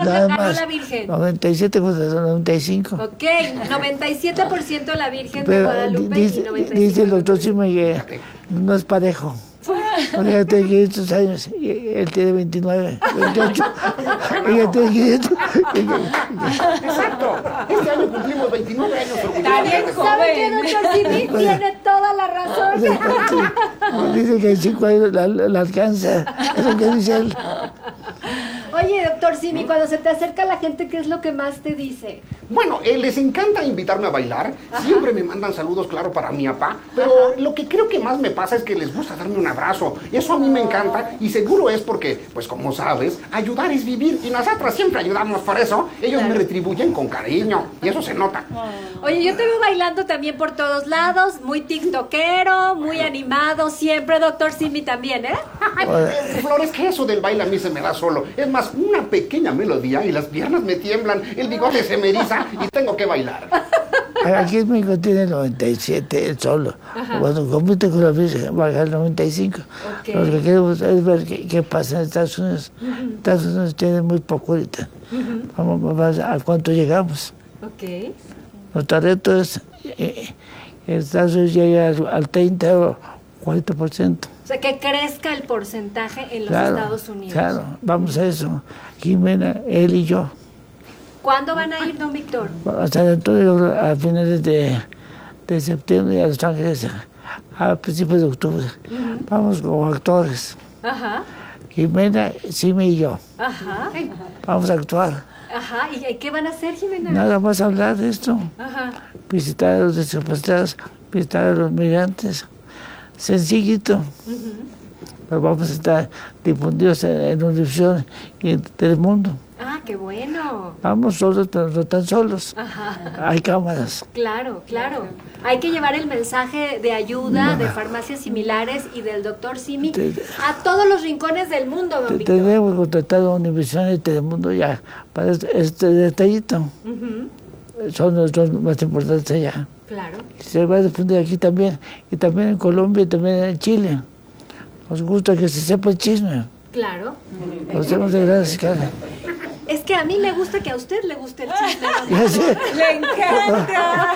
nada ganó más. la Virgen? 97 contra 95. Ok, 97% la Virgen de Pero Guadalupe y 95%. dice el doctor Simi que no es parejo. Porque ella tiene 500 años y él tiene 29, 28. Ella tiene 500. Exacto. Este año cumplimos 29 años. Está bien ¿Sabe qué, joven. doctor Simi? Tiene toda la razón. Dice que en 5 años la alcanza. Es lo que dice él. Oye, doctor Simi, cuando se te acerca la gente, ¿qué es lo que más te dice? Bueno, les encanta invitarme a bailar. Siempre me mandan saludos, claro, para mi papá. Pero lo que creo que más me pasa es que les gusta darme un abrazo. Eso a mí me encanta y seguro es porque, pues como sabes, ayudar es vivir. Y nosotros siempre ayudamos por eso. Ellos me retribuyen con cariño y eso se nota. Oye, yo te veo bailando también por todos lados, muy tiktokero, muy animado, siempre, doctor Simi también, ¿eh? Flores, que eso del baile a mí se me da solo. Es más, una pequeña melodía y las piernas me tiemblan, el bigote se me eriza y tengo que bailar. Aquí en México tiene 97 él solo. Cuando compite con la Virgen va a ganar 95. Okay. Lo que queremos es ver qué pasa en Estados Unidos. Estados Unidos tiene muy poco ahorita. Vamos a cuánto llegamos. Ok. Nuestro reto es Estados Unidos llega al 30 o 40%. O sea, que crezca el porcentaje en los Claro, Estados Unidos. claro, vamos a eso. Jimena, él y yo. ¿Cuándo van a ir, don Víctor? Hasta dentro a finales de septiembre a Los Ángeles, a principios de octubre. Vamos como actores. Ajá, Jimena, Simi y yo. ajá, Vamos a actuar. ajá. ¿Y qué van a hacer, Jimena? Nada más hablar de esto. Ajá. Visitar a los discapacitados, visitar a los migrantes. Sencillito. Pero vamos a estar difundidos en Univisión y en Telemundo. Ah, qué bueno. Vamos solos, pero no tan solos. Ajá. Hay cámaras. Claro, claro. Hay que llevar el mensaje de ayuda de farmacias similares y del doctor Simi a todos los rincones del mundo, don Víctor. Tenemos contratado a Univisión y Telemundo ya para este detallito. Son los dos más importantes allá. Claro. Se va a difundir aquí también, y también en Colombia y también en Chile. Nos gusta que se sepa el chisme. Claro. Lo hacemos de gran escala. Es que a mí me gusta que a usted le guste el chisme, don Ya Víctor. sé. ¡Le encanta!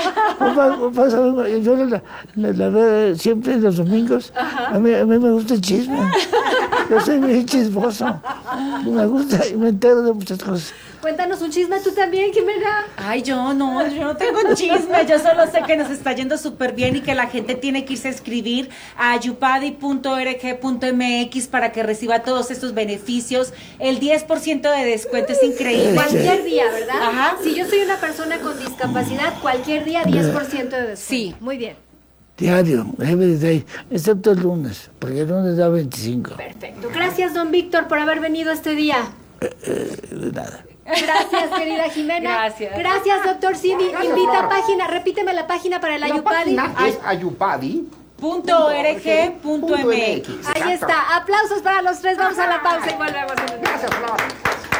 Yo la veo siempre los domingos. A mí me gusta el chisme. Yo soy muy chismoso. Me gusta y me entero de muchas cosas. Cuéntanos un chisme tú también, Jimena. Ay, yo no tengo chisme, yo solo sé que nos está yendo súper bien y que la gente tiene que irse a escribir a ayupadi.org.mx para que reciba todos estos beneficios. El 10% de descuento es increíble. Cualquier día, ¿verdad? Ajá. Si yo soy una persona con discapacidad, cualquier día 10% de descuento. Sí. Muy bien. Diario, every day, excepto el lunes, porque el lunes da 25. Perfecto. Gracias, don Víctor, por haber venido este día. Nada. Gracias, querida Jimena. Gracias. Gracias, doctor Simi. Gracias, Invita Flor. página, repíteme la página para el La Ayupadi. página es ayupadi.org.mx. .org.mx. Ahí está. Aplausos para los tres. Vamos a la pausa y volvemos. Gracias, Flor.